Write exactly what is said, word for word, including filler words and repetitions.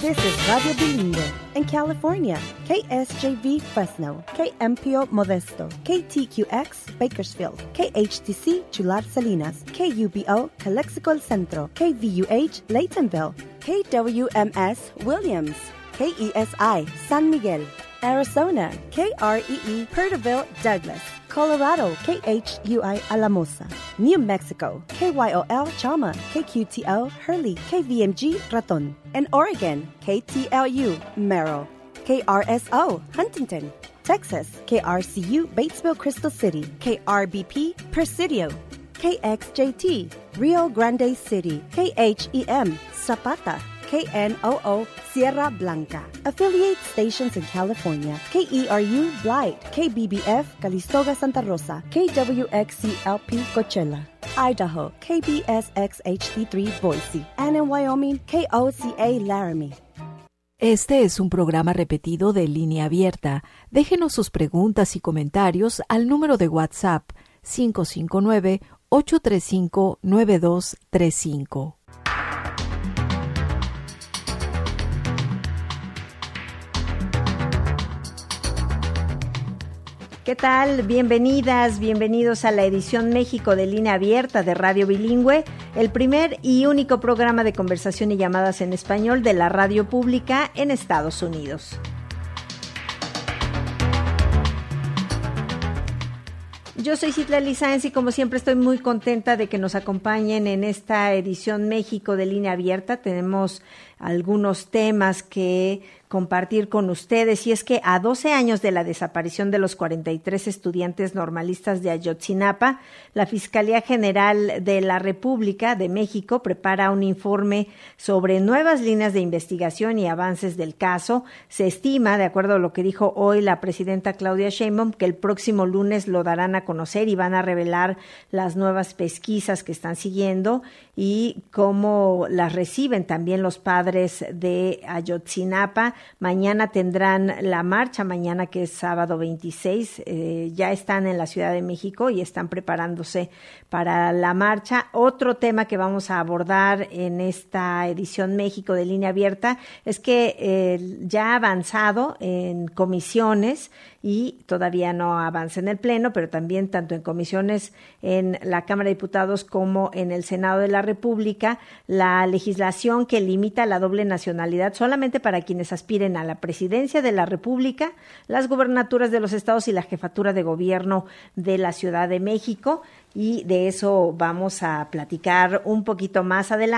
This is Radio Bilingüe. In California, K S J V Fresno, K M P O Modesto, K T Q X Bakersfield, K H T C Chular Salinas, K U B O Calexico El Centro, K V U H Laytonville, K W M S Williams, K E S I San Miguel, Arizona, K R E E Perterville Douglas, Colorado, K H U I Alamosa, New Mexico, K Y O L Chama, K Q T O Hurley, K V M G Raton, and Oregon, K T L U Merrill, K R S O Huntington, Texas, K R C U Batesville Crystal City, K R B P Presidio, K X J T Rio Grande City, K H E M Zapata, K N O O Sierra Blanca. Affiliate stations in California, K E R U Blight, K B B F Calistoga Santa Rosa, K W X C L P Coachella, Idaho, K B S X H D three Boise, and in Wyoming, K O C A Laramie. Este es un programa repetido de Línea Abierta. Déjenos sus preguntas y comentarios al número de WhatsApp cinco cinco nueve, ocho tres cinco, nueve dos tres cinco. ¿Qué tal? Bienvenidas, bienvenidos a la edición México de Línea Abierta de Radio Bilingüe, el primer y único programa de conversación y llamadas en español de la radio pública en Estados Unidos. Yo soy Citlali Sáenz y como siempre estoy muy contenta de que nos acompañen en esta edición México de Línea Abierta. Tenemos algunos temas que compartir con ustedes, y es que a doce años de la desaparición de los cuarenta y tres estudiantes normalistas de Ayotzinapa, la Fiscalía General de la República de México prepara un informe sobre nuevas líneas de investigación y avances del caso. Se estima, de acuerdo a lo que dijo hoy la presidenta Claudia Sheinbaum, que el próximo lunes lo darán a conocer y van a revelar las nuevas pesquisas que están siguiendo y cómo las reciben también los padres de Ayotzinapa. Mañana tendrán la marcha, mañana que es sábado veintiséis, eh, ya están en la Ciudad de México y están preparándose para la marcha. Otro tema que vamos a abordar en esta edición México de Línea Abierta es que eh, ya ha avanzado en comisiones y todavía no avanza en el Pleno, pero también tanto en comisiones en la Cámara de Diputados como en el Senado de la República, la legislación que limita la doble nacionalidad solamente para quienes aspiren a la presidencia de la República, las gubernaturas de los estados y la jefatura de gobierno de la Ciudad de México. Y de eso vamos a platicar un poquito más adelante.